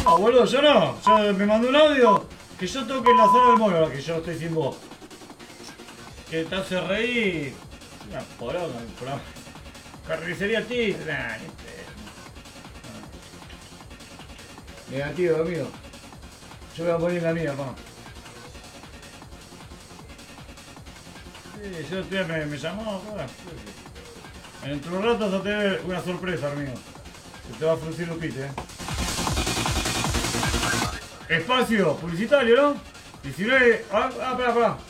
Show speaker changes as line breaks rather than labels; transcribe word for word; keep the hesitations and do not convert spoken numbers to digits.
No, boludo, yo no. Yo me mandó un audio que yo toque en la zona del mono, que yo estoy sin voz. Que te hace reír. Una poronga, por carnicería ti. Nah, ni pedo. Negativo, amigo. Yo voy a poner la mía, pa. Sí, yo te, me, me llamó, pa. Dentro de un rato vas a tener una sorpresa, amigo. Que te va a fruncir los pites, eh. Espacio publicitario, ¿no? diecinueve. Ah, ah, pará, pará.